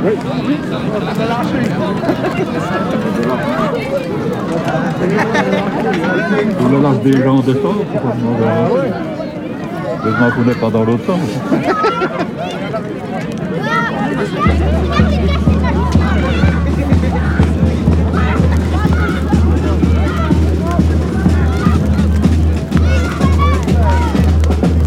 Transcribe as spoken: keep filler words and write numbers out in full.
On le lance des gens de sort, c'est pas mauvais. Heureusement qu'on n'est pas dans l'autre sens.